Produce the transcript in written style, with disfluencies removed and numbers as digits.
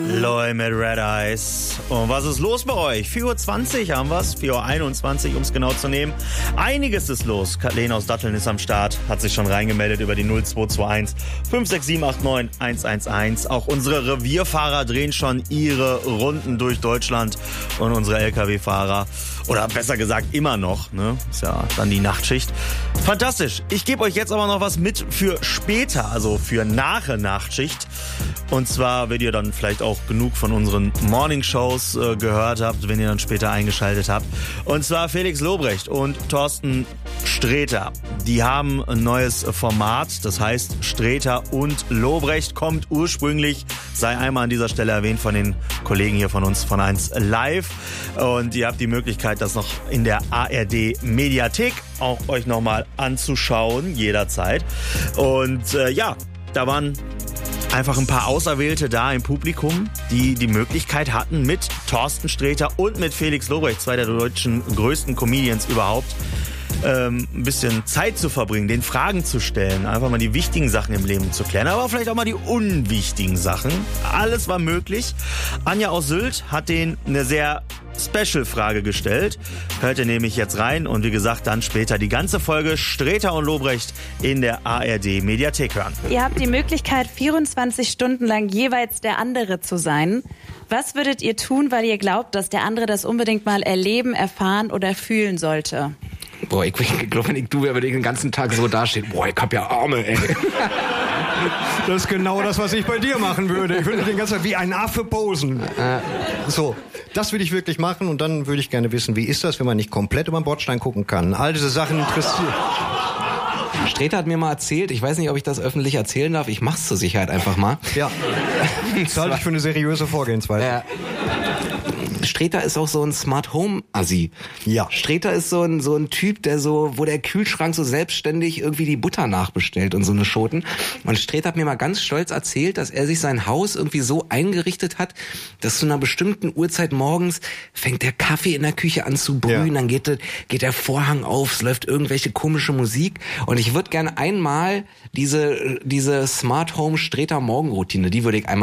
Loi mit Red Eyes. Und was ist los bei euch? 4.20 Uhr haben wir's, 4.21 Uhr, um es genau zu nehmen. Einiges ist los. Kathleen aus Datteln ist am Start, hat sich schon reingemeldet über die 0221 56789 111. Auch unsere Revierfahrer drehen schon ihre Runden durch Deutschland und unsere LKW-Fahrer, oder besser gesagt immer noch, ne? Ist ja dann die Nachtschicht. Fantastisch. Ich gebe euch jetzt aber noch was mit für später, also für nach der Nachtschicht. Und zwar, wenn ihr dann vielleicht auch genug von unseren Morning-Shows gehört habt, wenn ihr dann später eingeschaltet habt. Und zwar Felix Lobrecht und Thorsten Sträter. Die haben ein neues Format, das heißt Sträter und Lobrecht, kommt ursprünglich, sei einmal an dieser Stelle erwähnt, von den Kollegen hier von uns von 1 Live. Und ihr habt die Möglichkeit, das noch in der ARD Mediathek auch euch nochmal anzuschauen, jederzeit. Und da waren einfach ein paar Auserwählte da im Publikum, die die Möglichkeit hatten, mit Thorsten Sträter und mit Felix Lobrecht, zwei der deutschen größten Comedians überhaupt, ein bisschen Zeit zu verbringen, den Fragen zu stellen, einfach mal die wichtigen Sachen im Leben zu klären, aber vielleicht auch mal die unwichtigen Sachen. Alles war möglich. Anja aus Sylt hat denen eine sehr Special-Frage gestellt. Hört ihr nämlich jetzt rein und wie gesagt, dann später die ganze Folge Sträter und Lobrecht in der ARD-Mediathek hören. Ihr habt die Möglichkeit, 24 Stunden lang jeweils der andere zu sein. Was würdet ihr tun, weil ihr glaubt, dass der andere das unbedingt mal erleben, erfahren oder fühlen sollte? Boah, ich glaube, wenn ich du wäre, würde ich den ganzen Tag so dastehen. Boah, ich hab ja Arme, ey. Das ist genau das, was ich bei dir machen würde. Ich würde den ganzen Tag wie ein Affe posen. So, das würde ich wirklich machen und dann würde ich gerne wissen, wie ist das, wenn man nicht komplett über den Bordstein gucken kann. All diese Sachen interessieren. Sträter hat mir mal erzählt, ich weiß nicht, ob ich das öffentlich erzählen darf, ich mach's zur Sicherheit einfach mal. Ja, das halte ich für eine seriöse Vorgehensweise. Sträter ist auch so ein Smart Home Assi. Ja. Sträter ist so ein Typ, der so, wo der Kühlschrank so selbstständig irgendwie die Butter nachbestellt und so eine Schoten. Und Sträter hat mir mal ganz stolz erzählt, dass er sich sein Haus irgendwie so eingerichtet hat, dass zu einer bestimmten Uhrzeit morgens fängt der Kaffee in der Küche an zu brühen, dann geht der Vorhang auf, es läuft irgendwelche komische Musik. Und ich würde gerne einmal diese Smart Home Sträter Morgenroutine, die würde ich einmal